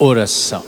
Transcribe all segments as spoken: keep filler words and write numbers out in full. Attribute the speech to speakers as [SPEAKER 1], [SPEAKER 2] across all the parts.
[SPEAKER 1] Oração.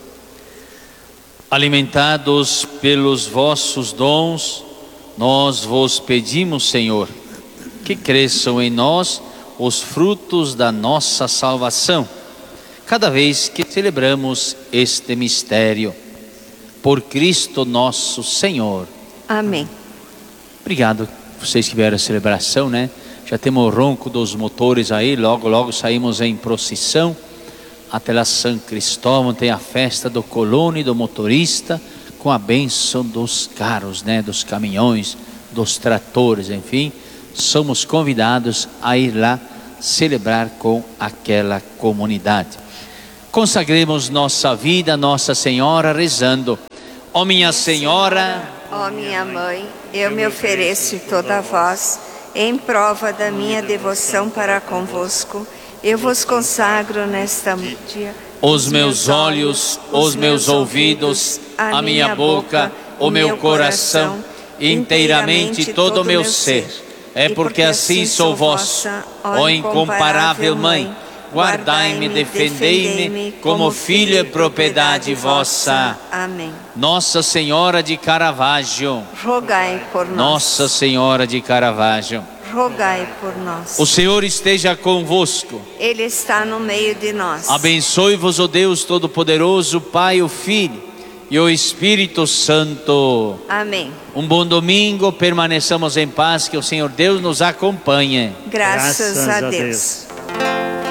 [SPEAKER 1] Alimentados pelos vossos dons, nós vos pedimos, Senhor, que cresçam em nós os frutos da nossa salvação, cada vez que celebramos este mistério. Por Cristo nosso Senhor.
[SPEAKER 2] Amém.
[SPEAKER 1] Obrigado, vocês que vieram à celebração, né? Já temos o ronco dos motores aí, logo, logo saímos em procissão. Até lá São Cristóvão tem a festa do colono e do motorista, com a bênção dos carros, né? Dos caminhões, dos tratores, enfim. Somos convidados a ir lá celebrar com aquela comunidade. Consagremos nossa vida a Nossa Senhora rezando. Ó minha Senhora,
[SPEAKER 2] ó minha Mãe, eu me ofereço toda a vós, em prova da minha devoção para convosco. Eu vos consagro nesta dia
[SPEAKER 1] os meus olhos, os meus ouvidos, a minha boca, o meu coração, inteiramente todo o meu ser. É porque assim sou vossa, ó incomparável Mãe. Guardai-me, defendei-me, como filho e propriedade vossa.
[SPEAKER 2] Amém.
[SPEAKER 1] Nossa Senhora de Caravaggio,
[SPEAKER 2] rogai por nós.
[SPEAKER 1] Nossa Senhora de Caravaggio,
[SPEAKER 2] rogai por nós.
[SPEAKER 1] O Senhor esteja convosco.
[SPEAKER 2] Ele está no meio de nós.
[SPEAKER 1] Abençoe-vos o Deus Todo-Poderoso, Pai, o Filho e o Espírito Santo.
[SPEAKER 2] Amém.
[SPEAKER 1] Um bom domingo, permaneçamos em paz, que o Senhor Deus nos acompanhe.
[SPEAKER 2] Graças, Graças a Deus. A Deus.